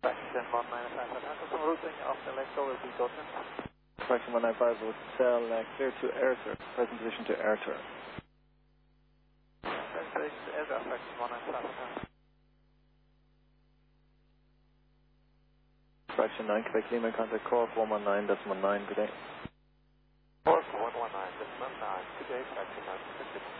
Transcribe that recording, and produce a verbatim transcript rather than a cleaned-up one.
Fraction one nine five, some routing of the left over be gotten. Fraction one nine five, hotel, uh, clear to air turn, present position to air turn. Present position to air turn, fraction one nine five. Fraction nine, Quebec Lima, contact core four one nine decimal nine, good day. four four one nine decimal nine, good day, fraction nine.